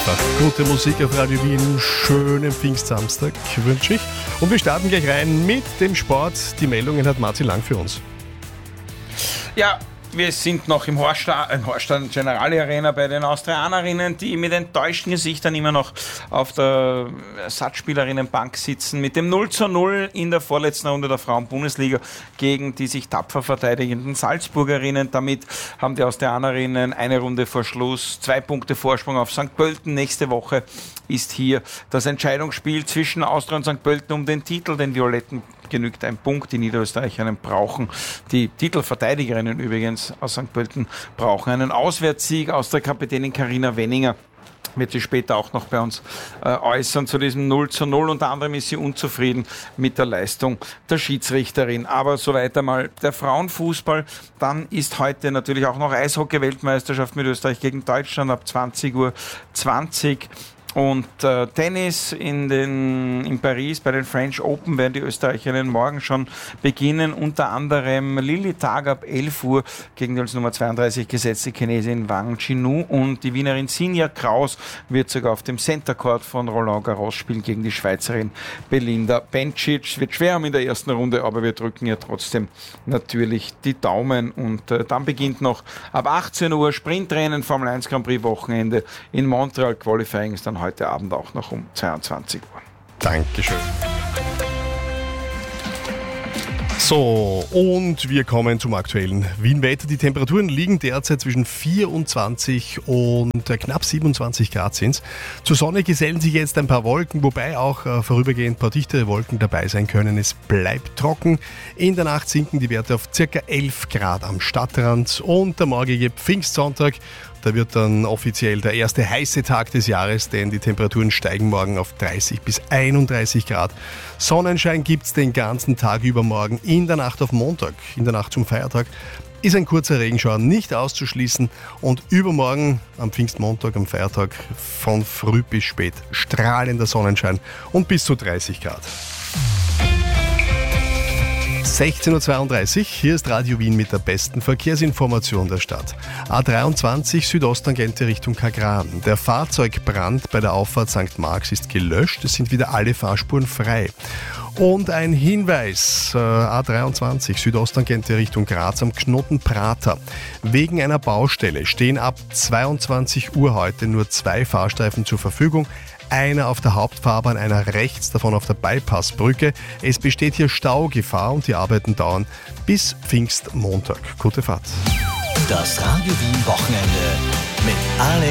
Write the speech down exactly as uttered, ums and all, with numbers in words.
einfach. Gute Musik auf Radio Wien, schönen Pfingstsamstag wünsche ich. Und wir starten gleich rein mit dem Sport. Die Meldungen hat Martin Lang für uns. Ja, wir sind noch im Horstadt Generali Arena bei den Austrianerinnen, die mit enttäuschten Gesichtern immer noch auf der Ersatzspielerinnenbank sitzen. Mit dem null zu null in der vorletzten Runde der Frauen-Bundesliga gegen die sich tapfer verteidigenden Salzburgerinnen. Damit haben die Austrianerinnen eine Runde vor Schluss zwei Punkte Vorsprung auf Sankt Pölten. Nächste Woche ist hier das Entscheidungsspiel zwischen Austria und Sankt Pölten um den Titel. Den Violetten genügt ein Punkt. Die Niederösterreicherinnen brauchen, die Titelverteidigerinnen übrigens aus Sankt Pölten, brauchen einen Auswärtssieg. Austria-Kapitänin Carina Wenninger wird sich später auch noch bei uns äh, äußern zu diesem null zu null. Unter anderem ist sie unzufrieden mit der Leistung der Schiedsrichterin. Aber soweit einmal der Frauenfußball. Dann ist heute natürlich auch noch Eishockey-Weltmeisterschaft mit Österreich gegen Deutschland ab zwanzig Uhr zwanzig. Und äh, Tennis in, den, in Paris bei den French Open werden die Österreicherinnen morgen schon beginnen. Unter anderem Lili Tag ab elf Uhr gegen die als Nummer zweiunddreißig gesetzte Chinesin Wang Jinu. Und die Wienerin Sinja Kraus wird sogar auf dem Center Court von Roland Garros spielen gegen die Schweizerin Belinda Bencic. Es wird schwer haben in der ersten Runde, aber wir drücken ihr trotzdem natürlich die Daumen. Und äh, dann beginnt noch ab achtzehn Uhr Sprintrennen, Formel eins Grand Prix Wochenende in Montreal. Qualifying ist dann heute Abend auch noch um zweiundzwanzig Uhr. Dankeschön. So, und wir kommen zum aktuellen Wien-Wetter. Die Temperaturen liegen derzeit zwischen vierundzwanzig und knapp siebenundzwanzig Grad sind. Zur Sonne gesellen sich jetzt ein paar Wolken, wobei auch äh, vorübergehend ein paar dichtere Wolken dabei sein können. Es bleibt trocken. In der Nacht sinken die Werte auf ca. elf Grad am Stadtrand. Und der morgige Pfingstsonntag, da wird dann offiziell der erste heiße Tag des Jahres, denn die Temperaturen steigen morgen auf dreißig bis einunddreißig Grad. Sonnenschein gibt es den ganzen Tag über morgen. In der Nacht auf Montag, in der Nacht zum Feiertag, ist ein kurzer Regenschauer nicht auszuschließen. Und übermorgen, am Pfingstmontag, am Feiertag, von früh bis spät strahlender Sonnenschein und bis zu dreißig Grad. sechzehn Uhr zweiunddreißig, hier ist Radio Wien mit der besten Verkehrsinformation der Stadt. A dreiundzwanzig Südosttangente Richtung Kagran. Der Fahrzeugbrand bei der Auffahrt Sankt Marx ist gelöscht, es sind wieder alle Fahrspuren frei. Und ein Hinweis, äh, A dreiundzwanzig Südosttangente Richtung Graz am Knoten Prater. Wegen einer Baustelle stehen ab zweiundzwanzig Uhr heute nur zwei Fahrstreifen zur Verfügung. Einer auf der Hauptfahrbahn, einer rechts, davon auf der Bypassbrücke. Es besteht hier Staugefahr und die Arbeiten dauern bis Pfingstmontag. Gute Fahrt. Das Radio Wien Wochenende mit Alex